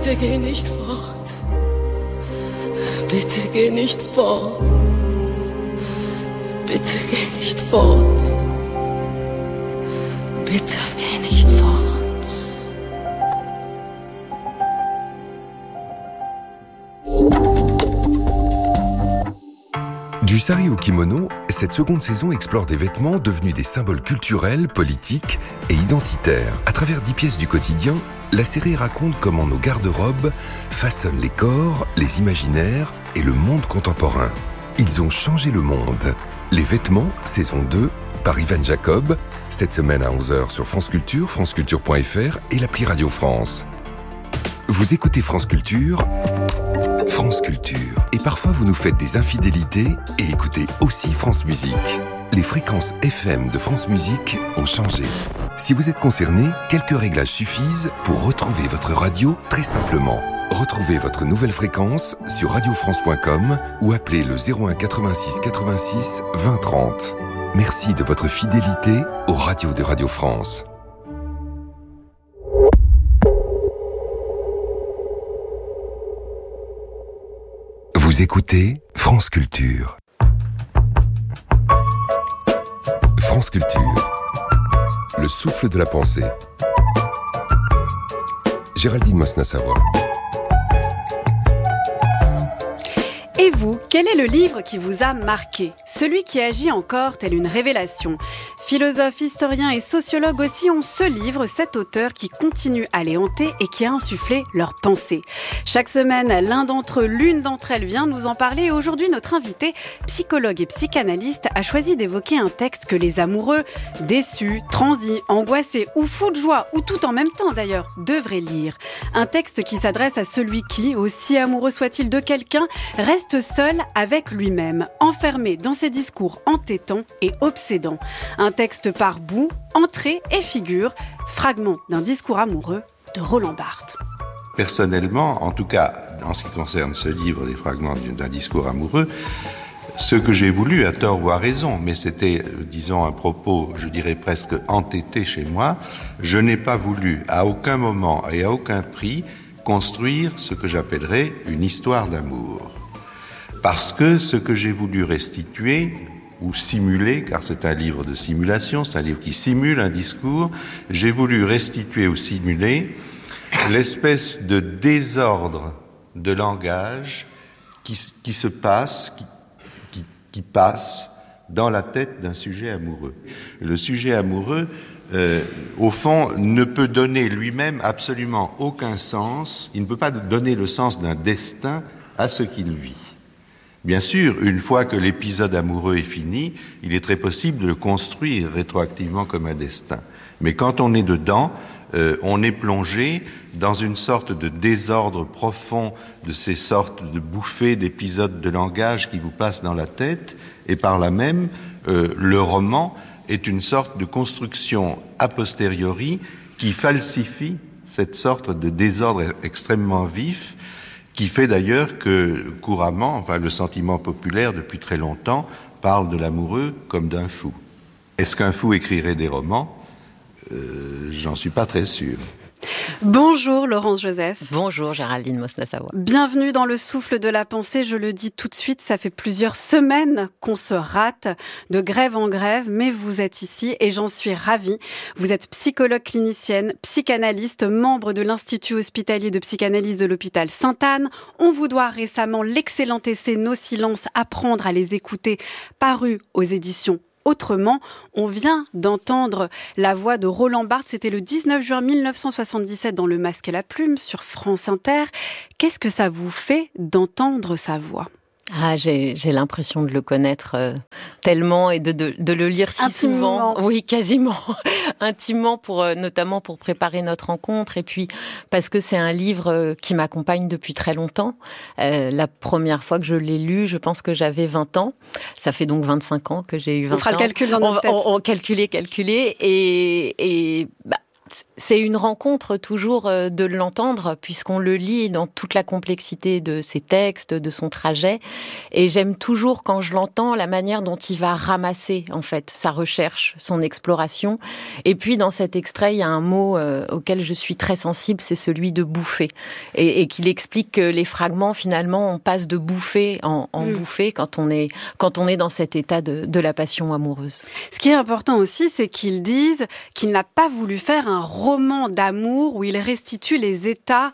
Bitte geh nicht fort. Bitte geh nicht fort. Bitte geh nicht fort. Bitte geh nicht fort. Du sari au kimono, cette seconde saison explore des vêtements devenus des symboles culturels, politiques et identitaires. À travers 10 pièces du quotidien, la série raconte comment nos garde-robes façonnent les corps, les imaginaires et le monde contemporain. Ils ont changé le monde. Les vêtements, saison 2, par Ivan Jacob, cette semaine à 11h sur France Culture, franceculture.fr et l'appli Radio France. Vous écoutez France Culture, France Culture. Et parfois vous nous faites des infidélités et écoutez aussi France Musique. Les fréquences FM de France Musique ont changé. Si vous êtes concerné, quelques réglages suffisent pour retrouver votre radio très simplement. Retrouvez votre nouvelle fréquence sur radiofrance.com ou appelez le 01 86 86 20 30. Merci de votre fidélité aux radios de Radio France. Vous écoutez France Culture. France Culture. Le souffle de la pensée. Géraldine Mosna-Savoie. Et vous, quel est le livre qui vous a marqué ? Celui qui agit encore tel une révélation. Philosophes, historiens et sociologues aussi ont ce livre, cet auteur qui continue à les hanter et qui a insufflé leurs pensées. Chaque semaine, l'une d'entre elles vient nous en parler et aujourd'hui, notre invité, psychologue et psychanalyste, a choisi d'évoquer un texte que les amoureux, déçus, transis, angoissés ou fous de joie, ou tout en même temps d'ailleurs, devraient lire. Un texte qui s'adresse à celui qui, aussi amoureux soit-il de quelqu'un, reste seul avec lui-même, enfermé dans ses discours entêtants et obsédants. Un texte par bout, entrée et figure, fragment d'un discours amoureux de Roland Barthes. Personnellement, en tout cas, en ce qui concerne ce livre, des fragments d'un discours amoureux, ce que j'ai voulu, à tort ou à raison, mais c'était, disons, un propos, je dirais presque entêté chez moi, je n'ai pas voulu, à aucun moment et à aucun prix, construire ce que j'appellerais une histoire d'amour. Parce que ce que j'ai voulu restituer, ou simuler, car c'est un livre de simulation, c'est un livre qui simule un discours, j'ai voulu restituer ou simuler l'espèce de désordre de langage qui se passe, qui passe dans la tête d'un sujet amoureux. Le sujet amoureux, au fond, ne peut donner lui-même absolument aucun sens, il ne peut pas donner le sens d'un destin à ce qu'il vit. Bien sûr, une fois que l'épisode amoureux est fini, il est très possible de le construire rétroactivement comme un destin. Mais quand on est dedans, on est plongé dans une sorte de désordre profond de ces sortes de bouffées d'épisodes de langage qui vous passent dans la tête, et par là même, le roman est une sorte de construction a posteriori qui falsifie cette sorte de désordre extrêmement vif, qui fait d'ailleurs que couramment, le sentiment populaire depuis très longtemps parle de l'amoureux comme d'un fou. Est-ce qu'un fou écrirait des romans ? J'en suis pas très sûr. Bonjour Laurence Joseph. Bonjour Géraldine Mosna-Savoie. Bienvenue dans le souffle de la pensée. Je le dis tout de suite, ça fait plusieurs semaines qu'on se rate de grève en grève, mais vous êtes ici et j'en suis ravie. Vous êtes psychologue clinicienne, psychanalyste, membre de l'Institut hospitalier de psychanalyse de l'hôpital Sainte-Anne. On vous doit récemment l'excellent essai Nos silences, apprendre à les écouter, paru aux éditions Autrement. On vient d'entendre la voix de Roland Barthes, c'était le 19 juin 1977 dans Le Masque et la Plume sur France Inter. Qu'est-ce que ça vous fait d'entendre sa voix ? J'ai l'impression de le connaître tellement et de le lire si intimement. Souvent. Oui, quasiment. Intimement, notamment pour préparer notre rencontre. Et puis, parce que c'est un livre qui m'accompagne depuis très longtemps. La première fois que je l'ai lu, je pense que j'avais 20 ans. Ça fait donc 25 ans que j'ai eu 20 ans. On fera le calcul dans notre tête. On calculait. Et c'est une rencontre toujours de l'entendre, puisqu'on le lit dans toute la complexité de ses textes, de son trajet. Et j'aime toujours, quand je l'entends, la manière dont il va ramasser, en fait, sa recherche, son exploration. Et puis, dans cet extrait, il y a un mot auquel je suis très sensible, c'est celui de bouffer. Et qu'il explique que les fragments, finalement, on passe de bouffée en bouffée quand on est dans cet état de la passion amoureuse. Ce qui est important aussi, c'est qu'ils disent qu'il n'a pas voulu faire un roman d'amour où il restitue les états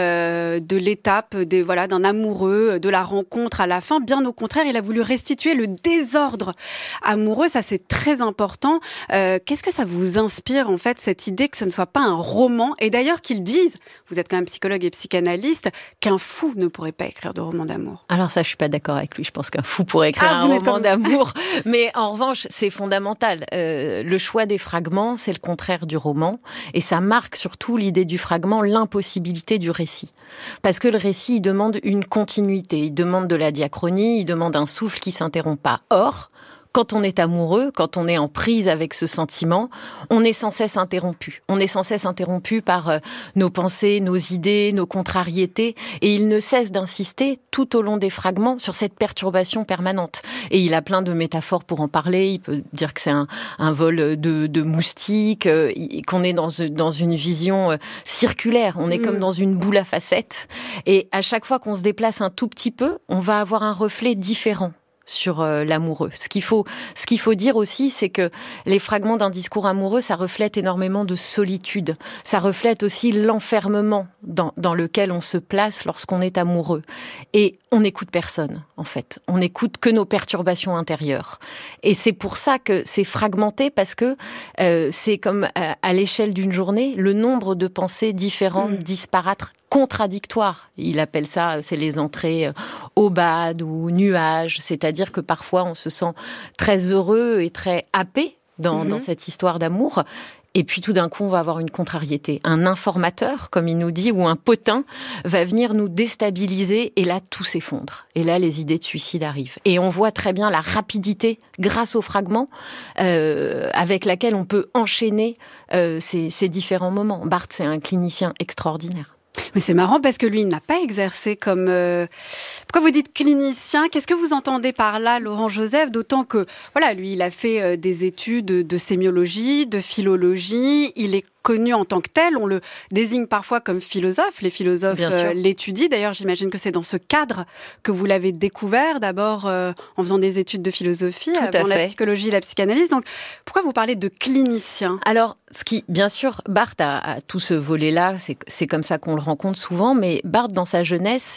de l'étape d'un amoureux, de la rencontre à la fin. Bien au contraire, il a voulu restituer le désordre amoureux. Ça, c'est très important. Qu'est-ce que ça vous inspire, en fait, cette idée que ce ne soit pas un roman? Et d'ailleurs, qu'ils disent, vous êtes quand même psychologue et psychanalyste, qu'un fou ne pourrait pas écrire de roman d'amour. Alors ça, je suis pas d'accord avec lui. Je pense qu'un fou pourrait écrire un roman d'amour. Mais en revanche, c'est fondamental. Le choix des fragments, c'est le contraire du roman. Et ça marque surtout l'idée du fragment, l'impossibilité du récit. Parce que le récit, il demande une continuité, il demande de la diachronie, il demande un souffle qui s'interrompt pas. Or, quand on est amoureux, quand on est en prise avec ce sentiment, on est sans cesse interrompu. On est sans cesse interrompu par nos pensées, nos idées, nos contrariétés. Et il ne cesse d'insister tout au long des fragments sur cette perturbation permanente. Et il a plein de métaphores pour en parler. Il peut dire que c'est un vol de moustiques, qu'on est dans une vision circulaire. On est comme dans une boule à facettes. Et à chaque fois qu'on se déplace un tout petit peu, on va avoir un reflet différent sur l'amoureux. Ce qu'il faut dire aussi, c'est que les fragments d'un discours amoureux, ça reflète énormément de solitude. Ça reflète aussi l'enfermement dans lequel on se place lorsqu'on est amoureux. Et on n'écoute personne, en fait. On n'écoute que nos perturbations intérieures. Et c'est pour ça que c'est fragmenté, parce que c'est comme à l'échelle d'une journée, le nombre de pensées différentes, disparates, contradictoires. Il appelle ça, c'est les entrées aubades ou nuages. C'est-à-dire que parfois, on se sent très heureux et très happé dans cette histoire d'amour. Et puis tout d'un coup, on va avoir une contrariété. Un informateur, comme il nous dit, ou un potin va venir nous déstabiliser, et là, tout s'effondre. Et là, les idées de suicide arrivent. Et on voit très bien la rapidité, grâce aux fragments, avec laquelle on peut enchaîner ces différents moments. Barthes, c'est un clinicien extraordinaire. Mais c'est marrant parce que lui, il n'a pas exercé comme... Pourquoi vous dites clinicien? Qu'est-ce que vous entendez par là, Laurent Joseph? D'autant que, voilà, lui, il a fait des études de sémiologie, de philologie. Il est connu en tant que tel. On le désigne parfois comme philosophe. Les philosophes l'étudient. D'ailleurs, j'imagine que c'est dans ce cadre que vous l'avez découvert, d'abord en faisant des études de philosophie, avant la psychologie et la psychanalyse. Donc, pourquoi vous parlez de clinicien? Alors, bien sûr, Barthes a tout ce volet-là, c'est comme ça qu'on le rencontre souvent, mais Barthes, dans sa jeunesse,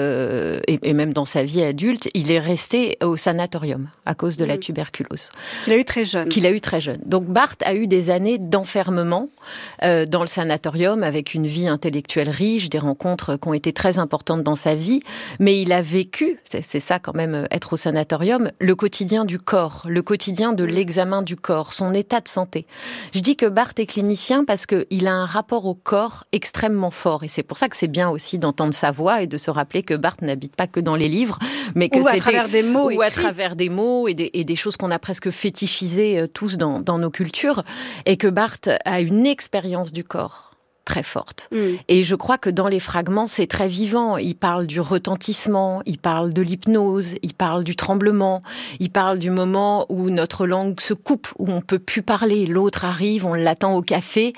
et même dans sa vie adulte, il est resté au sanatorium à cause de la tuberculose. Qu'il a eu très jeune. Donc Barthes a eu des années d'enfermement dans le sanatorium, avec une vie intellectuelle riche, des rencontres qui ont été très importantes dans sa vie, mais il a vécu, c'est ça quand même, être au sanatorium, le quotidien du corps, le quotidien de l'examen du corps, son état de santé. Je dis que Barthes est clinicien parce qu'il a un rapport au corps extrêmement fort, et c'est pour ça que c'est bien aussi d'entendre sa voix et de se rappeler que Barthes n'habite pas que dans les livres, mais que à travers des mots, ou à travers des mots et des choses qu'on a presque fétichisées tous dans nos cultures, et que Barthes a une expérience du corps très forte. Et je crois que dans les fragments, c'est très vivant. Il parle du retentissement, il parle de l'hypnose, il parle du tremblement, il parle du moment où notre langue se coupe, où on peut plus parler. L'autre arrive, on l'attend au café,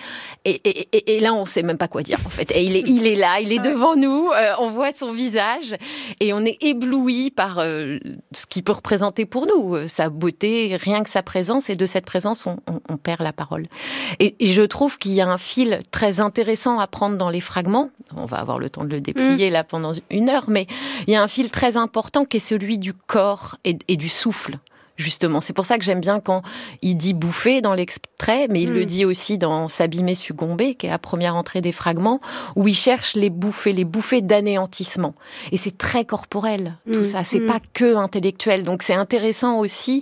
et là, on sait même pas quoi dire, en fait. Et il est là, il est devant nous, on voit son visage, et on est ébloui par ce qu'il peut représenter pour nous, sa beauté, rien que sa présence, et de cette présence, on perd la parole. Et je trouve qu'il y a un fil très intéressant à prendre dans les fragments. On va avoir le temps de le déplier là pendant 1 heure, mais il y a un fil très important qui est celui du corps et du souffle. Justement, c'est pour ça que j'aime bien quand il dit bouffer dans l'extrait, mais il le dit aussi dans S'abîmer, succomber, qui est la première entrée des fragments, où il cherche les bouffées d'anéantissement. Et c'est très corporel, tout ça. C'est pas que intellectuel. Donc c'est intéressant aussi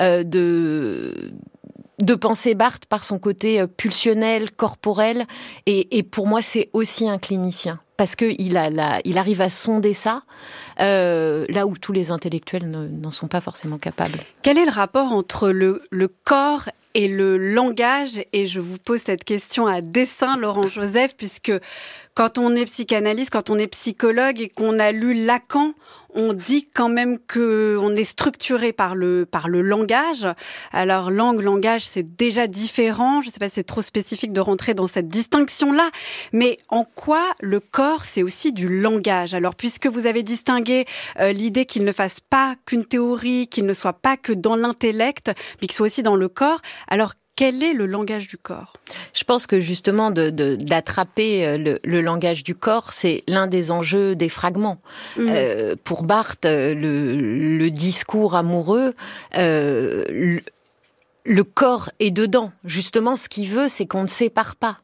de penser Barthes par son côté pulsionnel, corporel, et pour moi c'est aussi un clinicien, parce que il arrive à sonder ça là où tous les intellectuels n'en sont pas forcément capables. Quel est le rapport entre le corps et le langage. Et je vous pose cette question à dessein, Laurent Joseph, puisque quand on est psychanalyste, quand on est psychologue et qu'on a lu Lacan, on dit quand même qu'on est structuré par le langage. Alors, langage, c'est déjà différent. Je ne sais pas si c'est trop spécifique de rentrer dans cette distinction-là. Mais en quoi le corps, c'est aussi du langage? Alors, puisque vous avez distingué l'idée qu'il ne fasse pas qu'une théorie, qu'il ne soit pas que dans l'intellect, mais qu'il soit aussi dans le corps, alors quel est le langage du corps? Je pense que justement d'attraper le langage du corps, c'est l'un des enjeux des fragments. Pour Barthes, le discours amoureux, le corps est dedans. Justement, ce qu'il veut, c'est qu'on ne sépare pas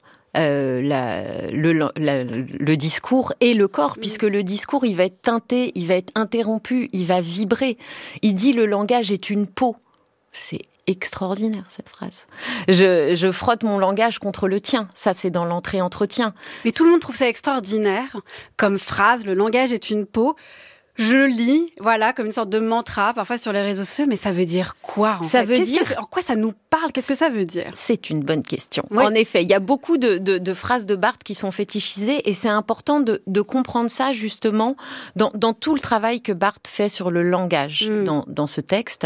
le discours et le corps, puisque le discours, il va être teinté, il va être interrompu, il va vibrer. Il dit le langage est une peau. C'est extraordinaire, cette phrase. Je frotte mon langage contre le tien. Ça, c'est dans l'entrée-entretien. Mais tout le monde trouve ça extraordinaire comme phrase. Le langage est une peau. Je lis, voilà, comme une sorte de mantra, parfois sur les réseaux sociaux, mais ça veut dire quoi, en fait? Ça veut dire... En quoi ça nous parle? Qu'est-ce que ça veut dire? C'est une bonne question. Oui. En effet, il y a beaucoup de phrases de Barthes qui sont fétichisées, et c'est important de comprendre ça, justement, dans tout le travail que Barthes fait sur le langage dans ce texte,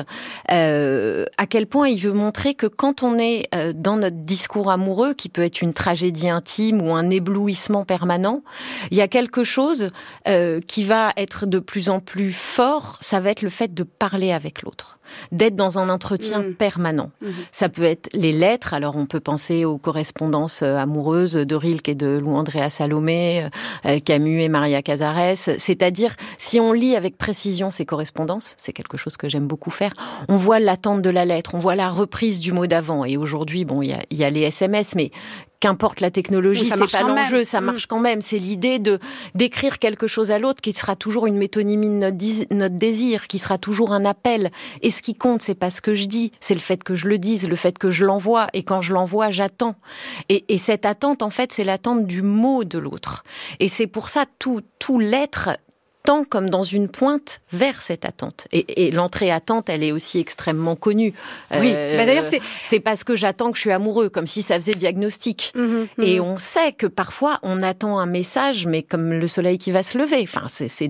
à quel point il veut montrer que quand on est dans notre discours amoureux, qui peut être une tragédie intime ou un éblouissement permanent, il y a quelque chose qui va être de plus en plus fort, ça va être le fait de parler avec l'autre, d'être dans un entretien permanent. Ça peut être les lettres, alors on peut penser aux correspondances amoureuses de Rilke et de Lou Andrea Salomé, Camus et Maria Casares, c'est-à-dire si on lit avec précision ces correspondances, c'est quelque chose que j'aime beaucoup faire, on voit l'attente de la lettre, on voit la reprise du mot d'avant, et aujourd'hui, bon, il y a les SMS, mais qu'importe la technologie, c'est pas l'enjeu, ça marche quand même. C'est l'idée d'écrire quelque chose à l'autre qui sera toujours une métonymie de notre désir, qui sera toujours un appel. Et ce qui compte, c'est pas ce que je dis, c'est le fait que je le dise, le fait que je l'envoie. Et quand je l'envoie, j'attends. Et cette attente, en fait, c'est l'attente du mot de l'autre. Et c'est pour ça, tout l'être tend comme dans une pointe vers cette attente. Et l'entrée-attente, elle est aussi extrêmement connue. Oui, d'ailleurs, c'est parce que j'attends que je suis amoureux, comme si ça faisait diagnostic. Et on sait que parfois, on attend un message, mais comme le soleil qui va se lever. Enfin, c'est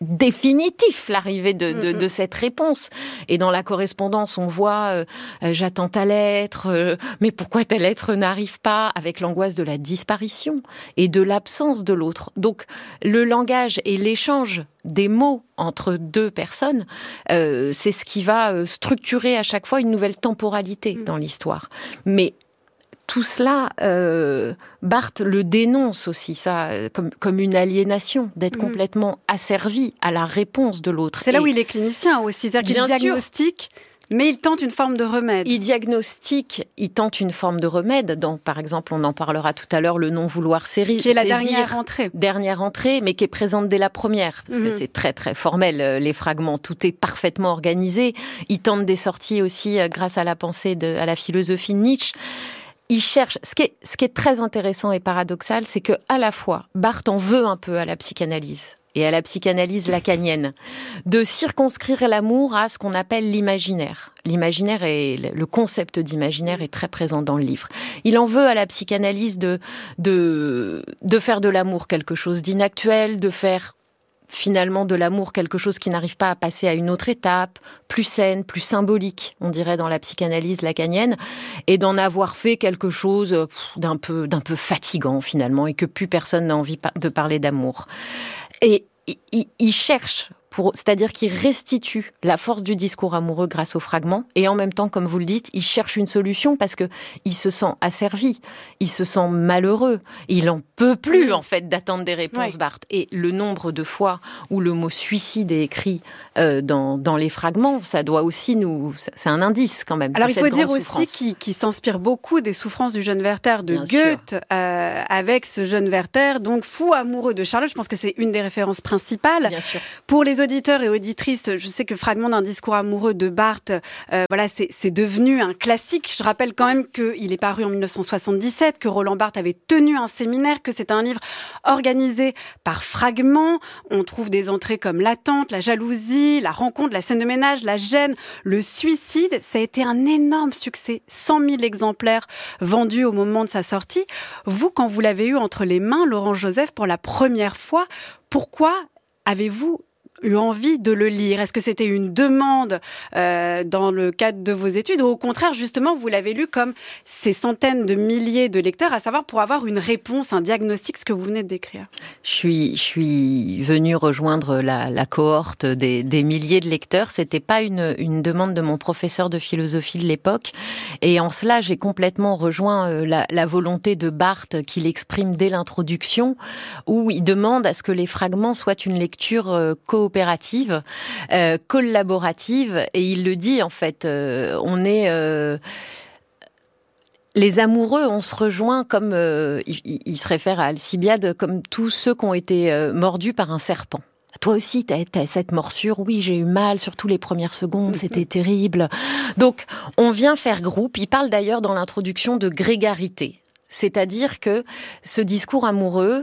définitif, l'arrivée de cette réponse. Et dans la correspondance, on voit j'attends ta lettre, mais pourquoi ta lettre n'arrive pas, avec l'angoisse de la disparition et de l'absence de l'autre. Donc, le langage et l'échange des mots entre deux personnes, c'est ce qui va structurer à chaque fois une nouvelle temporalité dans l'histoire. Mais tout cela, Barthes le dénonce aussi, ça, comme une aliénation, d'être complètement asservi à la réponse de l'autre. C'est là où il est clinicien aussi, c'est-à-dire qu'il diagnostique, mais il tente une forme de remède. Il diagnostique, il tente une forme de remède. Par exemple, on en parlera tout à l'heure, le non-vouloir saisir. Qui est la dernière entrée. Dernière entrée, mais qui est présente dès la première. Parce que c'est très, très formel, les fragments. Tout est parfaitement organisé. Il tente des sorties aussi grâce à la pensée, à la philosophie de Nietzsche. Il cherche. Ce qui est très intéressant et paradoxal, c'est que à la fois, Barthes en veut un peu à la psychanalyse et à la psychanalyse lacanienne, de circonscrire l'amour à ce qu'on appelle l'imaginaire. L'imaginaire le concept d'imaginaire est très présent dans le livre. Il en veut à la psychanalyse de faire de l'amour quelque chose d'inactuel, de faire finalement de l'amour quelque chose qui n'arrive pas à passer à une autre étape, plus saine, plus symbolique, on dirait dans la psychanalyse lacanienne, et d'en avoir fait quelque chose d'un peu fatigant finalement, et que plus personne n'a envie de parler d'amour. Et il cherche, c'est-à-dire qu'il restitue la force du discours amoureux grâce aux fragments, et en même temps, comme vous le dites, il cherche une solution parce que il se sent asservi, il se sent malheureux, il en peut plus en fait d'attendre des réponses, Barthes. Et le nombre de fois où le mot suicide est écrit dans les fragments, ça doit aussi c'est un indice quand même. Alors il faut dire souffrance. aussi qu'il s'inspire beaucoup des souffrances du jeune Werther de Goethe, avec ce jeune Werther, donc fou amoureux de Charlotte. Je pense que c'est une des références principales. Bien sûr. Pour les auditeurs et auditrices, je sais que Fragment d'un discours amoureux de Barthes, c'est devenu un classique. Je rappelle quand même qu'il est paru en 1977, que Roland Barthes avait tenu un séminaire, que c'est un livre organisé par Fragment. On trouve des entrées comme l'attente, la jalousie, la rencontre, la scène de ménage, la gêne, le suicide. Ça a été un énorme succès, 100 000 exemplaires vendus au moment de sa sortie. Vous, quand vous l'avez eu entre les mains, Laurent Joseph, pour la première fois, pourquoi avez-vous eu envie de le lire? Est-ce que c'était une demande dans le cadre de vos études, ou au contraire, justement, vous l'avez lu comme ces centaines de milliers de lecteurs, à savoir pour avoir une réponse, un diagnostic, ce que vous venez de décrire? Je suis venue rejoindre la cohorte des milliers de lecteurs. C'était pas une demande de mon professeur de philosophie de l'époque. Et en cela, j'ai complètement rejoint la volonté de Barthes qu'il exprime dès l'introduction, où il demande à ce que les fragments soient une lecture coopérative, collaborative, et il le dit en fait, les amoureux, on se rejoint comme, il se réfère à Alcibiade, comme tous ceux qui ont été mordus par un serpent. Toi aussi, t'as cette morsure. Oui, j'ai eu mal, surtout les premières secondes, c'était terrible. Donc, on vient faire groupe. Il parle d'ailleurs dans l'introduction de grégarité. C'est-à-dire que ce discours amoureux,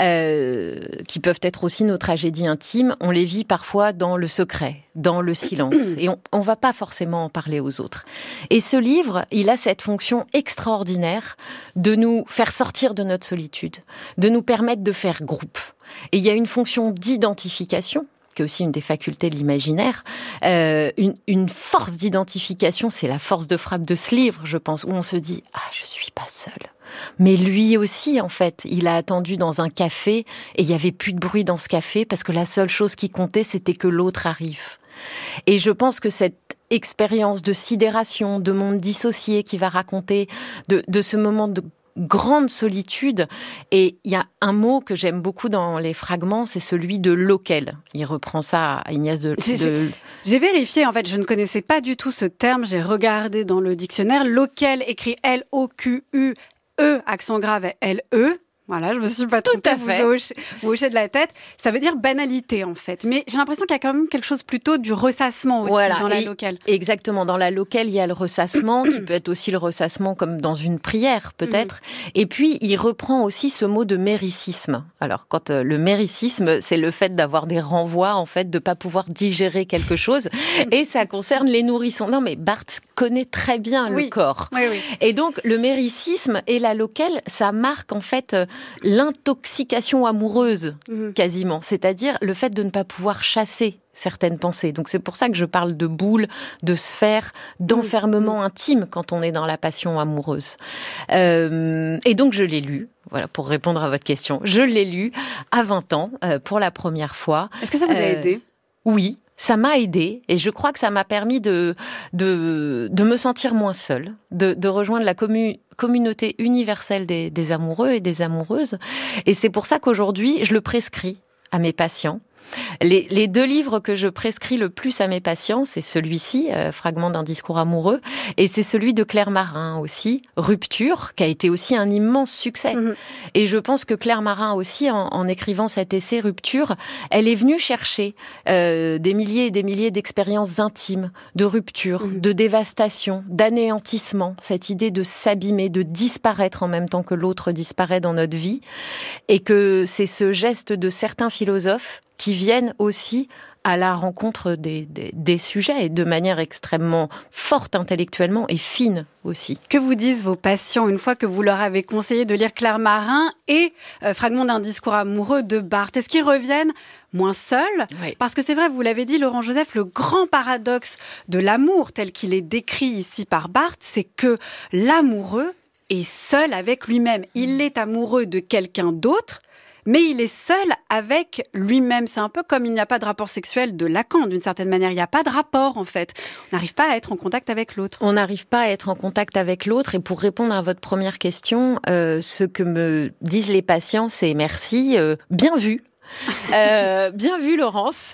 qui peuvent être aussi nos tragédies intimes, on les vit parfois dans le secret, dans le silence, et on va pas forcément en parler aux autres. Et ce livre, il a cette fonction extraordinaire de nous faire sortir de notre solitude, de nous permettre de faire groupe. Et il y a une fonction d'identification, qui est aussi une des facultés de l'imaginaire, une force d'identification, c'est la force de frappe de ce livre, je pense, où on se dit « Ah, je suis pas seule ». Mais lui aussi, en fait, il a attendu dans un café et il y avait plus de bruit dans ce café parce que la seule chose qui comptait, c'était que l'autre arrive. Et je pense que cette expérience de sidération, de monde dissocié qu'il va raconter, de ce moment de grande solitude, et il y a un mot que j'aime beaucoup dans les fragments, c'est celui de loquel. Il reprend ça à Ignace de... J'ai vérifié, en fait, je ne connaissais pas du tout ce terme, j'ai regardé dans le dictionnaire, loquel écrit L-O-Q-U, accent grave, L-E. Voilà, je me suis pas trompée, vous hochez de la tête. Ça veut dire banalité, en fait. Mais j'ai l'impression qu'il y a quand même quelque chose plutôt du ressassement aussi dans la locale. Exactement. Dans la locale, il y a le ressassement, qui peut être aussi le ressassement comme dans une prière, peut-être. Et puis, il reprend aussi ce mot de méricisme. Alors, quand le méricisme, c'est le fait d'avoir des renvois, en fait, de pas pouvoir digérer quelque chose. Et ça concerne les nourrissons. Non, mais Barthes connaît très bien le corps. Oui. Et donc, le méricisme et la locale, ça marque, en fait, l'intoxication amoureuse, quasiment. C'est-à-dire le fait de ne pas pouvoir chasser certaines pensées. Donc c'est pour ça que je parle de boule, de sphère, d'enfermement intime quand on est dans la passion amoureuse. Et donc je l'ai lu, voilà, pour répondre à votre question. Je l'ai lu à 20 ans, pour la première fois. Est-ce que ça vous a aidé ? Oui, ça m'a aidée, et je crois que ça m'a permis de me sentir moins seule, de rejoindre la communauté universelle des amoureux et des amoureuses. Et c'est pour ça qu'aujourd'hui, je le prescris à mes patients. Les deux livres que je prescris le plus à mes patients, c'est celui-ci, Fragment d'un discours amoureux, et c'est celui de Claire Marin aussi, Rupture, qui a été aussi un immense succès. Et je pense que Claire Marin aussi, en écrivant cet essai Rupture, elle est venue chercher des milliers et des milliers d'expériences intimes, de rupture, de dévastation, d'anéantissement, cette idée de s'abîmer, de disparaître en même temps que l'autre disparaît dans notre vie, et que c'est ce geste de certains philosophes qui viennent aussi à la rencontre des sujets, et de manière extrêmement forte intellectuellement et fine aussi. Que vous disent vos patients une fois que vous leur avez conseillé de lire Claire Marin et Fragment d'un discours amoureux de Barthes? Est-ce qu'ils reviennent moins seuls? Oui. Parce que c'est vrai, vous l'avez dit, Laurent Joseph, le grand paradoxe de l'amour tel qu'il est décrit ici par Barthes, c'est que l'amoureux est seul avec lui-même. Il est amoureux de quelqu'un d'autre, mais il est seul avec lui-même. C'est un peu comme il n'y a pas de rapport sexuel de Lacan, d'une certaine manière. Il n'y a pas de rapport, en fait. On n'arrive pas à être en contact avec l'autre. On n'arrive pas à être en contact avec l'autre. Et pour répondre à votre première question, ce que me disent les patients, c'est merci, bien vu. Bien vu, Laurence.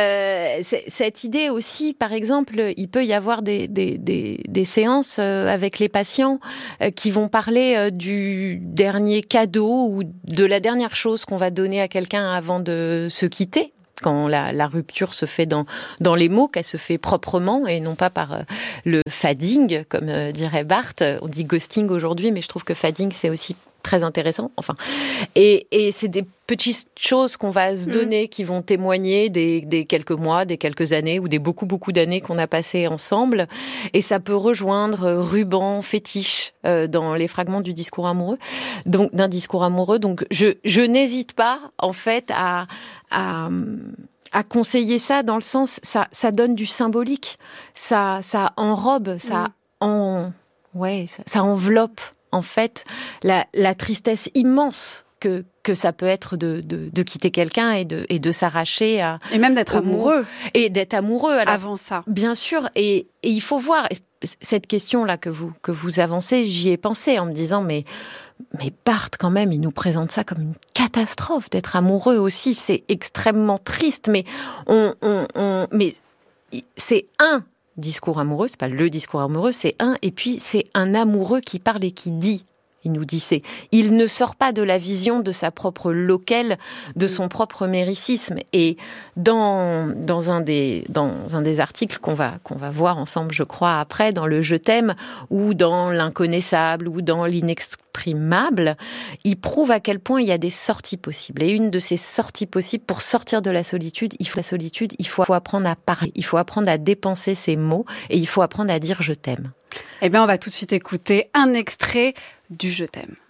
Cette idée aussi, par exemple, il peut y avoir des séances avec les patients qui vont parler du dernier cadeau ou de la dernière chose qu'on va donner à quelqu'un avant de se quitter, quand la rupture se fait dans les mots, qu'elle se fait proprement et non pas par le fading, comme dirait Barthes. On dit ghosting aujourd'hui, mais je trouve que fading, c'est aussi très intéressant. Enfin, et c'est des petites choses qu'on va se donner qui vont témoigner des quelques mois, des quelques années ou des beaucoup d'années qu'on a passées ensemble. Et ça peut rejoindre ruban, fétiche dans les fragments du discours amoureux. Donc, d'un discours amoureux. Donc, je n'hésite pas, en fait, à conseiller ça dans le sens, ça donne du symbolique. Ça enrobe, ça enveloppe, en fait, la tristesse immense que ça peut être de quitter quelqu'un et de s'arracher à... Et même d'être amoureux. Et d'être amoureux. Alors, avant ça. Bien sûr. Et il faut voir, cette question-là que vous avancez, j'y ai pensé en me disant, mais Barthes, quand même, il nous présente ça comme une catastrophe. D'être amoureux aussi, c'est extrêmement triste. Mais mais c'est un discours amoureux, c'est pas le discours amoureux, c'est un, et puis c'est un amoureux qui parle et qui dit. Il nous dit, il ne sort pas de la vision de sa propre loquelle, de son propre méricisme. Et dans un des articles qu'on va voir ensemble, je crois, après, dans le Je t'aime, ou dans l'inconnaissable, ou dans l'inexprimable, il prouve à quel point il y a des sorties possibles. Et une de ces sorties possibles, pour sortir de la solitude, il faut apprendre à parler, il faut apprendre à dépenser ses mots, et il faut apprendre à dire je t'aime. Eh bien, on va tout de suite écouter un extrait du Je t'aime.